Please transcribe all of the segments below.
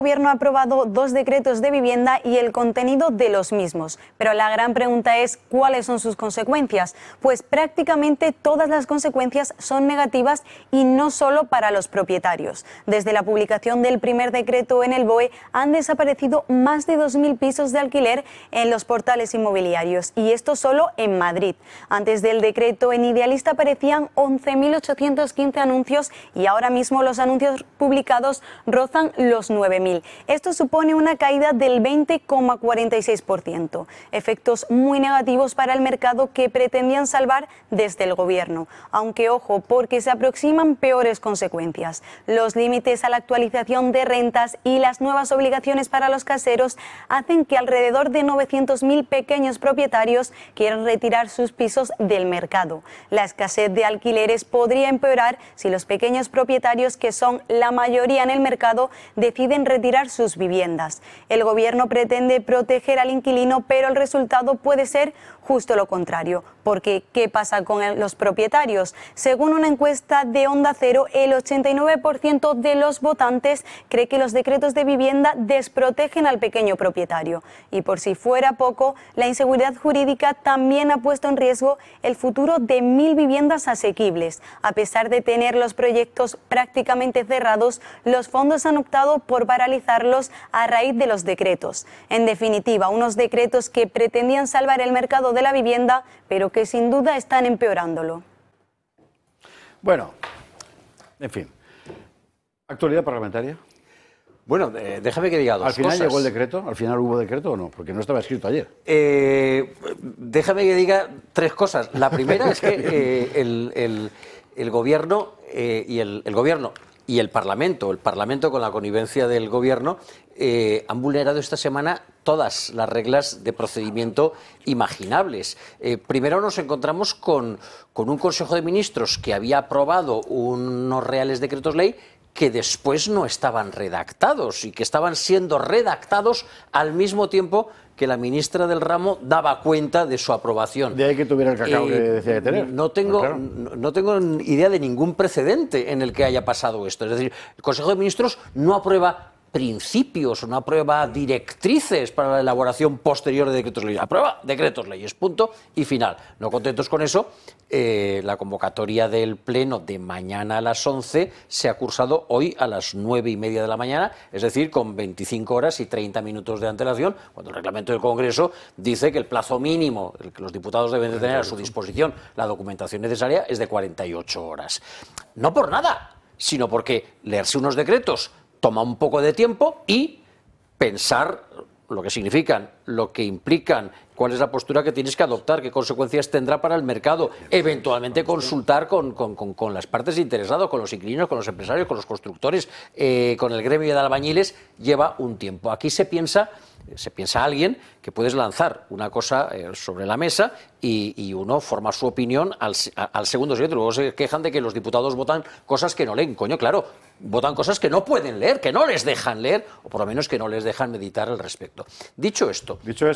El Gobierno ha aprobado 2 decretos de vivienda y el contenido de los mismos, pero la gran pregunta es ¿cuáles son sus consecuencias? Pues prácticamente todas las consecuencias son negativas y no solo para los propietarios. Desde la publicación del primer decreto en el BOE han desaparecido más de 2.000 pisos de alquiler en los portales inmobiliarios, y esto solo en Madrid. Antes del decreto en Idealista aparecían 11.815 anuncios y ahora mismo los anuncios publicados rozan los 9.000. Esto supone una caída del 20,46%. Efectos muy negativos para el mercado que pretendían salvar desde el Gobierno. Aunque ojo, porque se aproximan peores consecuencias. Los límites a la actualización de rentas y las nuevas obligaciones para los caseros hacen que alrededor de 900.000 pequeños propietarios quieran retirar sus pisos del mercado. La escasez de alquileres podría empeorar si los pequeños propietarios, que son la mayoría en el mercado, deciden retirar sus viviendas. El Gobierno pretende proteger al inquilino, pero el resultado puede ser justo lo contrario. Porque, ¿qué pasa con los propietarios? Según una encuesta de Onda Cero, el 89% de los votantes cree que los decretos de vivienda desprotegen al pequeño propietario. Y por si fuera poco, la inseguridad jurídica también ha puesto en riesgo el futuro de 1.000 viviendas asequibles. A pesar de tener los proyectos prácticamente cerrados, los fondos han optado por paralizarlos a raíz de los decretos. En definitiva, unos decretos que pretendían salvar el mercado de la vivienda, pero que sin duda están empeorándolo. Bueno, en fin. ¿Actualidad parlamentaria? Bueno, déjame que diga dos cosas. ¿Al final llegó el decreto? ¿Al final hubo decreto o no? Porque no estaba escrito ayer. Déjame que diga 3 cosas. La primera es que el Gobierno y el Gobierno y el Parlamento con la connivencia del Gobierno, han vulnerado esta semana todas las reglas de procedimiento imaginables. Primero nos encontramos con un Consejo de Ministros que había aprobado unos reales decretos ley que después no estaban redactados y que estaban siendo redactados al mismo tiempo que la ministra del ramo daba cuenta de su aprobación. De ahí que tuviera el cacao que decía que tener. No tengo idea de ningún precedente en el que haya pasado esto. Es decir, el Consejo de Ministros no aprueba principios, no aprueba directrices para la elaboración posterior de decretos leyes, aprueba decretos leyes, punto y final. No contentos con eso, la convocatoria del Pleno de mañana a las 11 se ha cursado hoy a las 9:30 de la mañana, es decir, con 25 horas y 30 minutos de antelación, cuando el reglamento del Congreso dice que el plazo mínimo que los diputados deben de tener a su disposición la documentación necesaria es de 48 horas. No por nada, sino porque leerse unos decretos toma un poco de tiempo y pensar lo que significan, lo que implican, cuál es la postura que tienes que adoptar, qué consecuencias tendrá para el mercado, eventualmente consultar con las partes interesadas, con los inquilinos, con los empresarios, con los constructores, con el gremio de albañiles, lleva un tiempo. Aquí se piensa alguien que puedes lanzar una cosa sobre la mesa y uno forma su opinión al segundo siguiente. Luego se quejan de que los diputados votan cosas que no leen. Coño, claro, votan cosas que no pueden leer, que no les dejan leer, o por lo menos que no les dejan meditar al respecto. Dicho esto,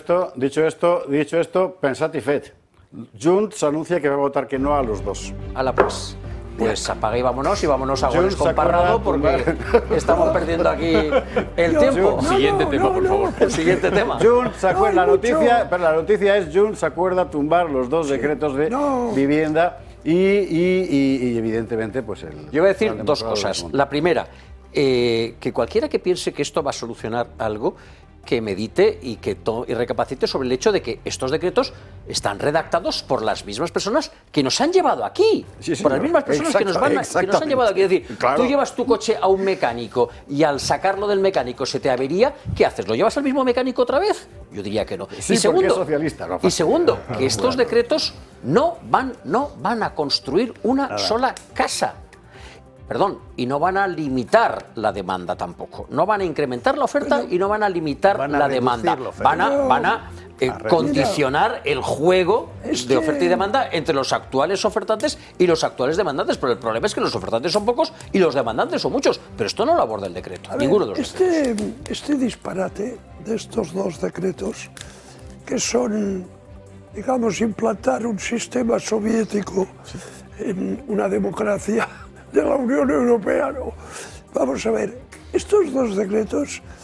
pensad y fet. Junts anuncia que va a votar que no a los 2. Pues apague y vámonos a goles con Parrado porque estamos perdiendo aquí el tiempo. Siguiente tema, por favor. El siguiente tema. Junts se acuerda, la noticia es Junts se acuerda tumbar los 2 decretos de vivienda y evidentemente pues el... Yo voy a decir 2 cosas. La primera, que cualquiera que piense que esto va a solucionar algo, que medite y recapacite sobre el hecho de que estos decretos están redactados por las mismas personas que nos han llevado aquí. Por las mismas personas que nos han llevado aquí. Es decir, claro, tú llevas tu coche a un mecánico y al sacarlo del mecánico se te avería, ¿qué haces? ¿Lo llevas al mismo mecánico otra vez? Yo diría que no. Sí, porque es socialista, ¿no? Y segundo, que estos decretos no van a construir una sola casa. Perdón, y no van a limitar la demanda tampoco. No van a incrementar la oferta y no van a limitar la demanda. Van a condicionar el juego de oferta y demanda entre los actuales ofertantes y los actuales demandantes. Pero el problema es que los ofertantes son pocos y los demandantes son muchos. Pero esto no lo aborda el decreto, ninguno de los decretos. Este disparate de estos 2 decretos, que son, digamos, implantar un sistema soviético en una democracia de la Unión Europea, no. Vamos a ver, Estos dos decretos